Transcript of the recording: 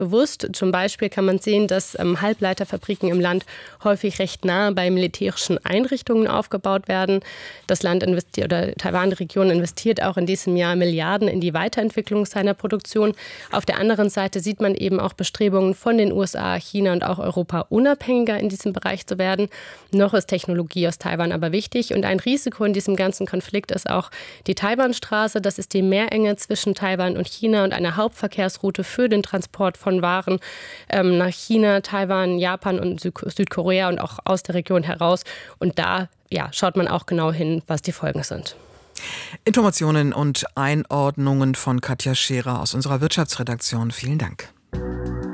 bewusst. Zum Beispiel kann man sehen, dass Halbleiterfabriken im Land häufig recht nah bei militärischen Einrichtungen aufgebaut werden. Das Land Taiwan, die Region investiert auch in diesem Jahr Milliarden in die Weiterentwicklung seiner Produktion. Auf der anderen Seite sieht man eben auch Bestrebungen von den USA, China und auch Europa, unabhängiger in diesem Bereich zu werden. Noch ist Technologie aus Taiwan aber wichtig. Und ein Risiko in diesem ganzen Konflikt ist auch die Taiwanstraße. Das ist die Meerenge zwischen Taiwan und China und eine Hauptverkehrsroute für den Transport von Waren nach China, Taiwan, Japan und Südkorea und auch aus der Region heraus. Und da schaut man auch genau hin, was die Folgen sind. Informationen und Einordnungen von Katja Scherer aus unserer Wirtschaftsredaktion. Vielen Dank.